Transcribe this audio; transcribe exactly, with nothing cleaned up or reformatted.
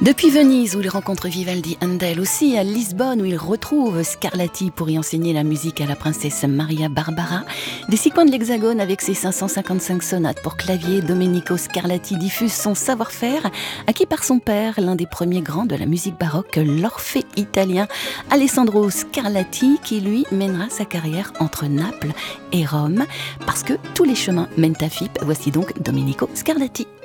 Depuis Venise où il rencontre Vivaldi, Handel, aussi à Lisbonne où il retrouve Scarlatti pour y enseigner la musique à la princesse Maria Barbara, des six coins de l'Hexagone avec ses cinq cent cinquante-cinq sonates pour clavier, Domenico Scarlatti diffuse son savoir-faire, acquis par son père, l'un des premiers grands de la musique baroque, l'Orphée italien Alessandro Scarlatti, qui lui mènera sa carrière entre Naples et Rome, parce que tous les chemins mènent à Fipe. Voici donc Domenico Scarlatti.